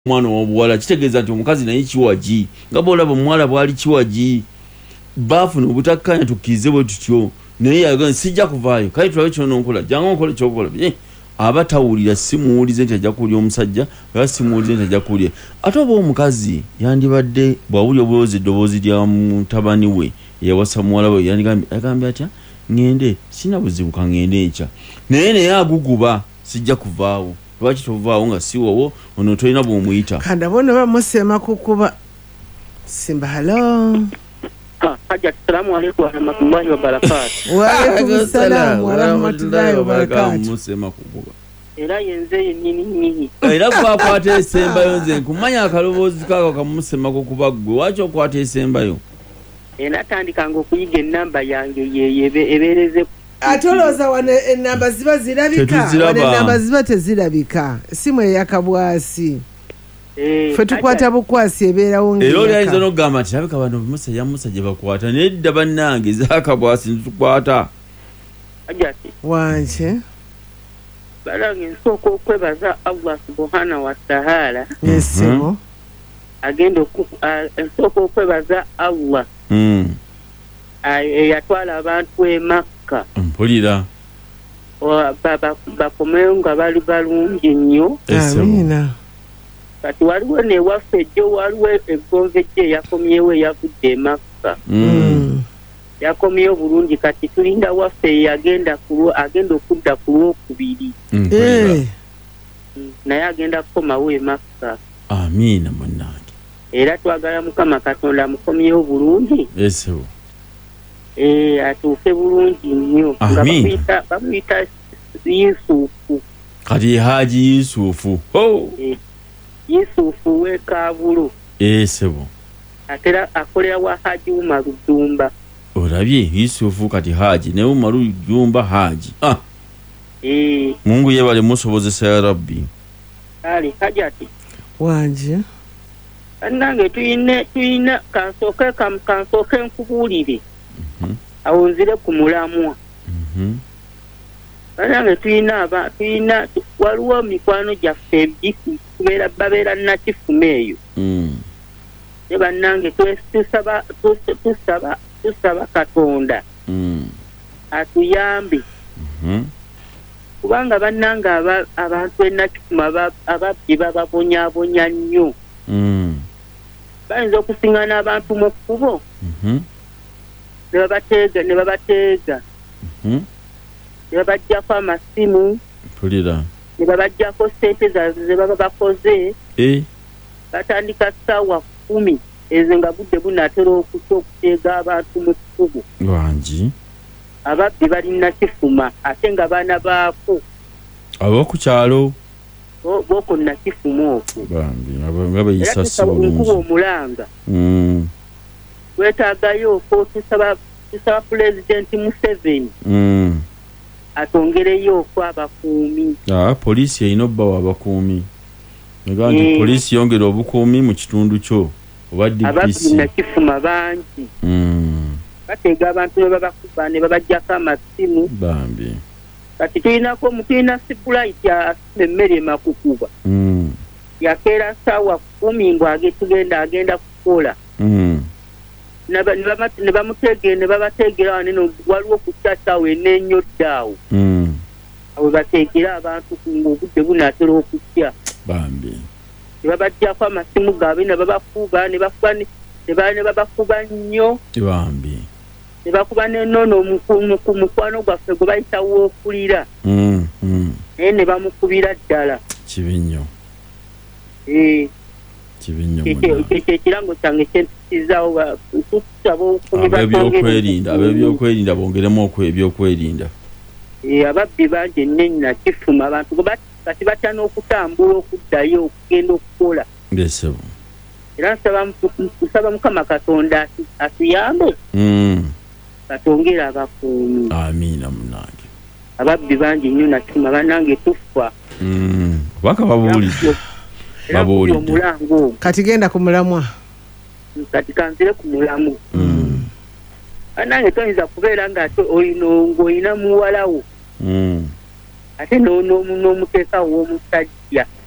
mwana obuwala kitegeeza nti omukazi naye kiwaji nga bwolaba omuwala bwali kiwaji baafuna obutakkanya tukkirize bwe tutyo naye yaga sijja kuvaayo kale tulabe kyona nkola jangu nkole kyokola aba tawulira simuwulize nti ajja kuwulira omusajja oba simuwulize nti ajja kuwulira ate oba omukazi yandibadde bwawulira obulowoozi eddoboozi lya mutabani we eyawasa muwala we yagambye atya ngende sina buzibu ka ngende ekya naye aguguba sijja kuvaawo lwaki tovaawo nga si wowo ono tolina bw'omuyita kanda bono bamusema kukuba simba halo Haji assalamu alaikum wa rahmatullahi wa barakatuh. Wa alaikum salam wa rahmatullahi wa barakatuh. Musema kukuba Era yenze nini era kwakwata esembayo nze nkumanya akaloboozi kako kamusema kukuba gwe waki okwata esembayo natandikanga okuyiga ennamba yange ebeereze atolooza wano ennamba ziba zirabika wano ennamba ziba tezirabika simu eyakabwasi fe tukwata bukwasi ebeerawo era oli ayinza n'okugamba nti abika bano musa gye bakwata naye dda bannange zakabwasi nitukwata ajati wanje balange nsooka okwebaza Allah subhanahu wa ta'ala yesimu agenda nsooka okwebaza Allah eyatwala abantu e Makka mpulira bakomeyo nga bali balungi nnyo amina kati waliwo newaffe ejjo waliwo enkonve gye yakomyewo eyavudde e Makka yakomyewo bulungi kati tulinda waffe agenda okudda ku lwokubiri naye agenda kukomawo e Makka amiina munnange era twagala Mukama Katonda amukomyewo bulungi esewo atuuke bulungi nnyo nga bamuyita Yusufu kati Haji Yusufu Yusufu w'Ekabulo esewo atera akolera wa Haji Umar Jumba olabye Yusufu kati Haji ne Umar Jumba Haji Mungu yebale musobozesa ya Rabbi ali Hajati wanje nange tuyina kansooke nkubuulire awo nzire ku mulamwa nange tuyina waliwo mikwano gyaffe babeera nakifumu eyo ne bannange tusaba Katonda atuyambe kubanga bannange abantu enakifumu ababbi bababonyabonya nnyo bayinza okusiŋŋana abantu mu kkubo ne babateega ne babaggyako amasimu ne babaggyako ssente ze baba bakoze batandika ssaawa 10 ezo nga budde bunaatera okuteega abantu mu kkubo lwangi ababbi balina kifuma ate nga baana baako ab'oku kyalo boko nakifumu okwo nga bayisa si bulungi nkuba omulanga wetaagayo okwo tusaba pulezidenti Museveni atongereyo okwo abakuumi poliisi erina obbawo abakuumi ega nti poliisi yongera obukuumi mu kitundu kyo oba DPC ababbi nakifuma bangi bateega abantu ne babakuba ne babaggyako amasimu bambi kati tulina sipulaiti asima emmere emakukuba yakeera ssaawa 10 agenda kukola ne bamuteegera ne babateegera waneno waliwo ku ssaawa enennyo ddaawo awe bateegera abantu ng'obudde bunaatera okutya bambi ne babaggyako amasimu gaabwe ne babakuba ne babakuba nnyo bambi ne bakuba nenono mukwano gwaffe gwe bayita w'okulira naye ne bamukubira ddala kibi nnyo ekirango kyange kyentukizaawo tusaba ab'ebyokwerinda bongeremu ebyokwerinda ababbi bangi ennyo nakifuma abantu kati batya n'okutambula okuddayo okugenda okukola era nsaba Mukama Katonda atuyambe katongera abakuumi amiina munange ababbi bangi nnyo nakifuma bannange tufa kubanga babuulidde omulango ogwo kati genda ku mulamwa kati kanzire ku mulamu bannange toyinza kubeera ng'olina muwalawo ate n'omuteekawo w'omusajja